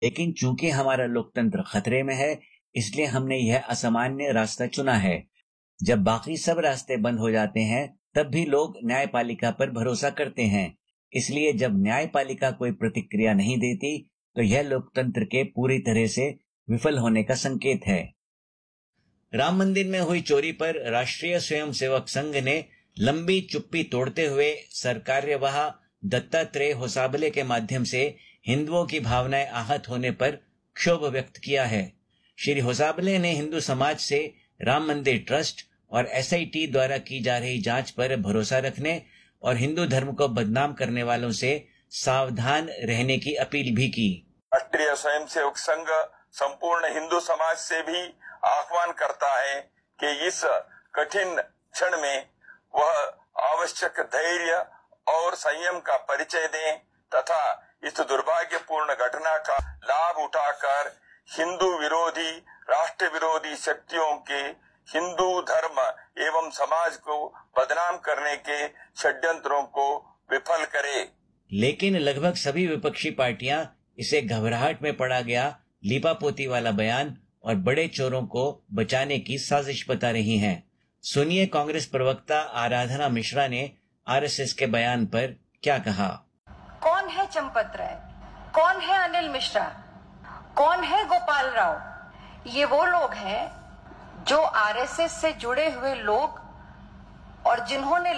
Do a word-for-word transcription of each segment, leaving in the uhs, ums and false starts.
लेकिन चूंकि हमारा लोकतंत्र खतरे में है, इसलिए हमने यह असामान्य रास्ता चुना है। जब बाकी सब रास्ते बंद हो जाते हैं, तब भी लोग न्यायपालिका पर भरोसा करते हैं। इसलिए जब न्यायपालिका कोई प्रतिक्रिया नहीं देती, तो यह लोकतंत्र के पूरी तरह से विफल होने का संकेत है। राम मंदिर में हुई चोरी पर राष्ट्रीय स्वयंसेवक संघ ने लंबी चुप्पी तोड़ते हुए सरकार्यवाह दत्तात्रेय होसाबले के माध्यम से हिंदुओं की भावनाएं आहत होने पर क्षोभ व्यक्त किया है। श्री होसाबले ने हिंदू समाज से राम मंदिर ट्रस्ट और एस आई टी द्वारा की जा रही जांच पर भरोसा रखने और हिंदू धर्म को बदनाम करने वालों से सावधान रहने की अपील भी की। राष्ट्रीय स्वयंसेवक संघ संपूर्ण हिंदू समाज से भी आह्वान करता है कि इस कठिन क्षण में वह आवश्यक धैर्य और संयम का परिचय दें तथा इस दुर्भाग्यपूर्ण घटना का लाभ उठाकर हिंदू विरोधी, राष्ट्र विरोधी शक्तियों के हिंदू धर्म एवं समाज को बदनाम करने के षड्यंत्रों को विफल करे। लेकिन लगभग सभी विपक्षी पार्टियां इसे घबराहट में पड़ा गया लीपापोती वाला बयान और बड़े चोरों को बचाने की साजिश बता रही हैं। सुनिए कांग्रेस प्रवक्ता आराधना मिश्रा ने आर एस एस के बयान पर क्या कहा। कौन है चंपत राय, कौन है अनिल मिश्रा, कौन है गोपाल राव? ये वो लोग हैं जो आर एस एस से जुड़े हुए लोग और जिन्होंने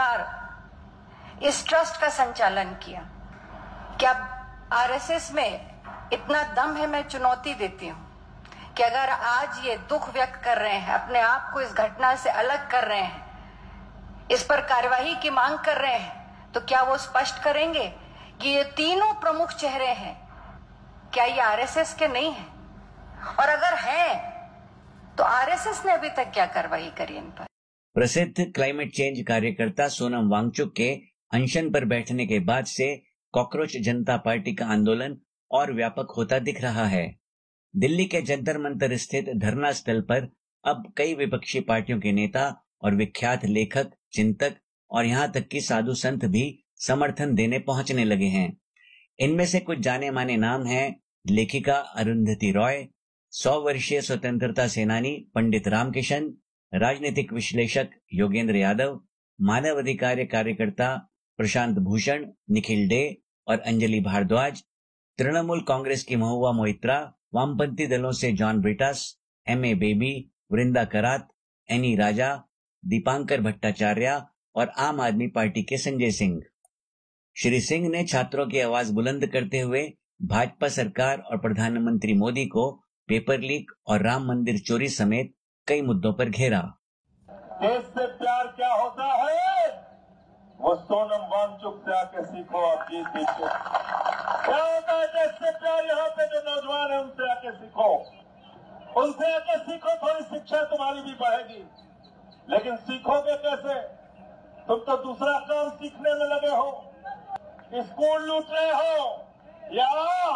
लगातार इस ट्रस्ट का संचालन किया। क्या आर एस एस में इतना दम है? मैं चुनौती देती हूँ कि अगर आज ये दुख व्यक्त कर रहे हैं, अपने आप को इस घटना से अलग कर रहे हैं, इस पर कार्यवाही की मांग कर रहे हैं, तो क्या वो स्पष्ट करेंगे कि ये तीनों प्रमुख चेहरे हैं, क्या ये आर एस एस के नहीं हैं? और अगर हैं, तो आर एस एस ने अभी तक क्या कार्रवाई करी इन पर? प्रसिद्ध क्लाइमेट चेंज कार्यकर्ता सोनम वांगचुक के अनशन पर बैठने के बाद से कॉकरोच जनता पार्टी का आंदोलन और व्यापक होता दिख रहा है। दिल्ली के जंतर मंतर स्थित धरना स्थल पर अब कई विपक्षी पार्टियों के नेता और विख्यात लेखक, चिंतक और यहाँ तक कि साधु संत भी समर्थन देने पहुंचने लगे हैं। इनमें से कुछ जाने माने नाम हैं लेखिका अरुंधति रॉय, सौ वर्षीय स्वतंत्रता सेनानी पंडित रामकिशन, राजनीतिक विश्लेषक योगेंद्र यादव, मानवाधिकार कार्यकर्ता प्रशांत भूषण, निखिल डे और अंजलि भारद्वाज, तृणमूल कांग्रेस की महुआ मोइत्रा, वामपंथी दलों से John Brittas, M A baby, Vrinda Karat, any राजा, दीपांकर भट्टाचार्य और आम आदमी पार्टी के संजय सिंह। श्री सिंह ने छात्रों की आवाज बुलंद करते हुए भाजपा सरकार और प्रधानमंत्री मोदी को पेपर लीक और राम मंदिर चोरी समेत कई मुद्दों पर घेरा। देश से प्यार क्या होता है, वो सोनम वांगचुक से आके सीखो। आप जीत दीजिए क्या होता है देश से प्यार। यहाँ पे जो नौजवान है उनसे आके सीखो, उनसे आके सीखो, थोड़ी शिक्षा तुम्हारी भी बढ़ेगी। लेकिन सीखोगे कैसे? तुम तो दूसरा काम सीखने में लगे हो, स्कूल लूट रहे हो या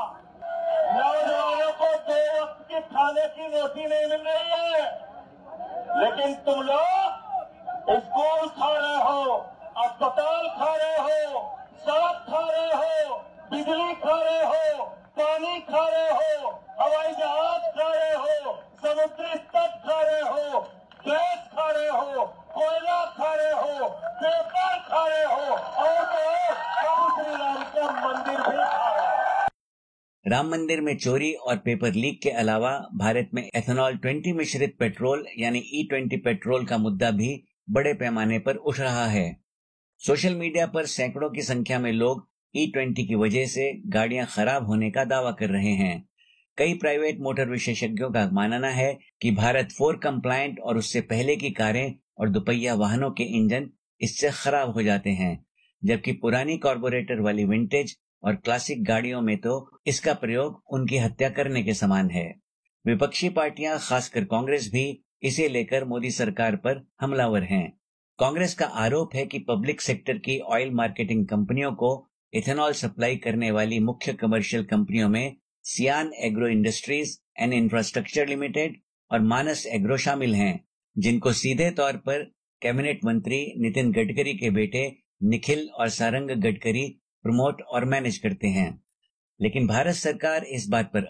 नौजवानों को दो वक्त की खाने की रोटी नहीं मिल रही है, लेकिन तुम लोग स्कूल खा रहे हो, अस्पताल खा रहे हो, सड़क खा रहे हो, बिजली खा रहे हो, पानी खा रहे हो, हवाई जहाज खा रहे हो, समुद्री तट खा रहे हो, गैस खा रहे हो, कोयला खा रहे हो, पेपर खा रहे हो और तो प्रभु श्री राम का मंदिर भी खा रहे हो। राम मंदिर में चोरी और पेपर लीक के अलावा भारत में एथेनॉल बीस मिश्रित पेट्रोल यानी ई बीस पेट्रोल का मुद्दा भी बड़े पैमाने पर उठ रहा है। सोशल मीडिया पर सैकड़ों की संख्या में लोग ई बीस की वजह से गाड़ियां खराब होने का दावा कर रहे हैं। कई प्राइवेट मोटर विशेषज्ञों का मानना है कि भारत फोर कंप्लायंट और उससे पहले की कारें और दुपहिया वाहनों के इंजन इससे खराब हो जाते हैं, जबकि पुरानी कार्बोरेटर वाली विंटेज और क्लासिक गाड़ियों में तो इसका प्रयोग उनकी हत्या करने के समान है। विपक्षी पार्टियां खासकर कांग्रेस भी इसे लेकर मोदी सरकार पर हमलावर हैं। कांग्रेस का आरोप है कि पब्लिक सेक्टर की ऑयल मार्केटिंग कंपनियों को इथेनॉल सप्लाई करने वाली मुख्य कमर्शियल कंपनियों में सियान agro industries and infrastructure limited और मानस एग्रो शामिल हैं, जिनको सीधे तौर पर कैबिनेट मंत्री नितिन गडकरी के बेटे निखिल और सारंग गडकरी प्रमोट और मैनेज करते हैं। लेकिन भारत सरकार इस बात पर